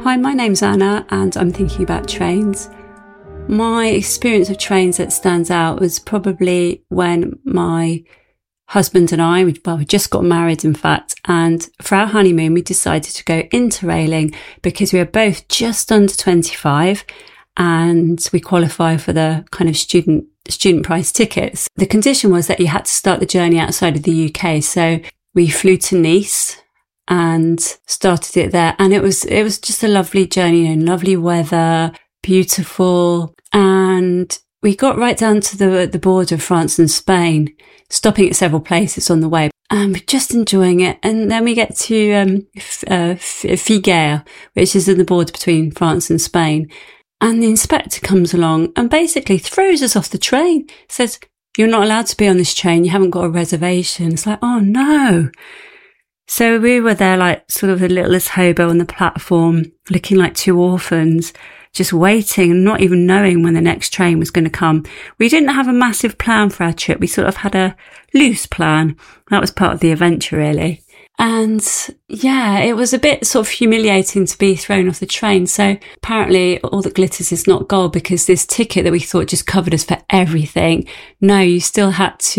Hi, my name's Anna and I'm thinking about trains. My experience of trains that stands out was probably when my husband and I, we just got married in fact, and for our honeymoon we decided to go interrailing because we were both just under 25 and we qualify for the kind of student price tickets. The condition was that you had to start the journey outside of the UK, so we flew to Nice and started it there, and it was just a lovely journey, lovely weather, beautiful, and we got right down to the border of France and Spain, stopping at several places on the way, and we're just enjoying it. And then we get to Figueres, which is in the border between France and Spain, and the inspector comes along and basically throws us off the train, says, "You're not allowed to be on this train, you haven't got a reservation." It's like, oh no. So we were there like sort of the littlest hobo on the platform, looking like two orphans, just waiting and not even knowing when the next train was going to come. We didn't have a massive plan for our trip. We sort of had a loose plan. That was part of the adventure, really. And yeah, it was a bit sort of humiliating to be thrown off the train. So apparently all that glitters is not gold, because this ticket that we thought just covered us for everything, no, you still had to